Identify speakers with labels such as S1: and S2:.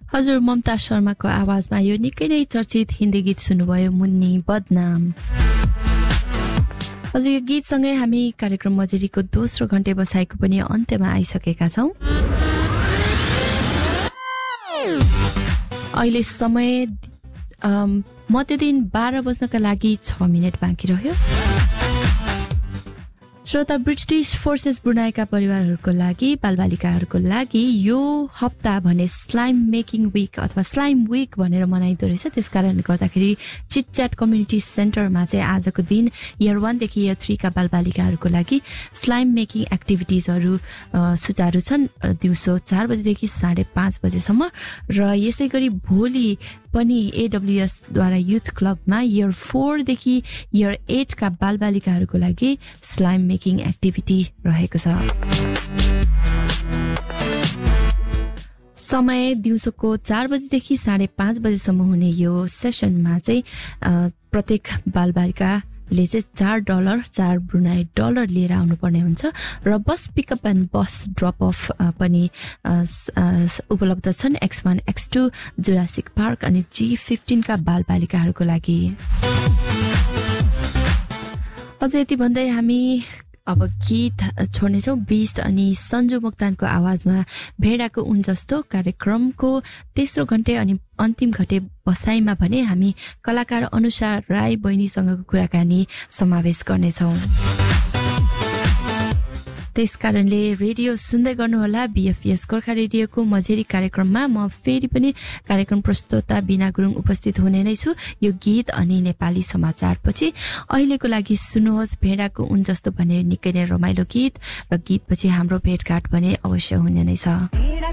S1: हजुर ममता शर्माको आवाजमा यो निकै नै चर्चित हिन्दी गीत सुन्नुभयो मुन्नी बदनाम। हजुर यो गीतसँगै हामी कार्यक्रम मजेरीको दोस्रो घण्टे बसाइको पनि अन्त्यमा आइसकेका छौं। अहिले समय मध्यदिन 12 बज्नका लागि 6 मिनेट बाँकी रह्यो। श्रोता ब्रिटिश फोर्सेस ब्रुनाईका परिवारहरूको लागि बालबालिकाहरूको लागि यो हप्ता भने स्लाइम मेकिङ विक अथवा स्लाइम विक भनेर मनाइदो रहेछ। त्यसकारणले गर्दाखेरि चिटच्याट कम्युनिटी सेन्टरमा चाहिँ आजको दिन इयर 1 देखि इयर 3 का बालबालिकाहरूको लागि स्लाइम मेकिङ एक्टिभिटिजहरू सुचारू छन् दिउँसो 4 बजेदेखि 5:30 बजेसम्म। र यसै गरी भोलि पनि AWS द्वारा युथ क्लबमा इयर 4 देखि इयर 8 का बालबालिकाहरूको लागि स्लाइम मेकिङ एक्टिभिटी रहेको छ। समय दिउँसोको 4 बजेदेखि 5:30 बजेसम्म हुने यो सेसनमा चाहिँ प्रत्येक बालबालिकाले चाहिँ $4 4 ब्रुनाई डलर लिएर आउनुपर्ने हुन्छ र बस pickup and bus drop of पनि उपलब्ध छन् X1 X2 जुरासिक पार्क अनि G15 का बालबालिकाहरूको लागि। अझ यति भन्दै हामी अब गीत छोड्नेछौँ। बिस्ट अनि सन्जु मोक्तानको आवाजमा भेडाको उन जस्तो कार्यक्रमको तेस्रो घण्टे अनि अन्तिम घण्टे बसाइमा भने हामी कलाकार अनुषा राई बहिनीसँगको कुराकानी समावेश गर्नेछौँ। त्यसकारणले रेडियो सुन्दै गर्नुहोला। BFS गोर्खा रेडियोको मझेरी कार्यक्रममा म फेरि पनि कार्यक्रम प्रस्तुता बिना गुरुङ उपस्थित हुने नै छु यो गीत अनि नेपाली समाचारपछि। अहिलेको लागि सुन्नुहोस् भेडाको उन जस्तो भन्ने निकै नै रमाइलो गीत र गीतपछि हाम्रो भेटघाट भने अवश्य हुने नै छ।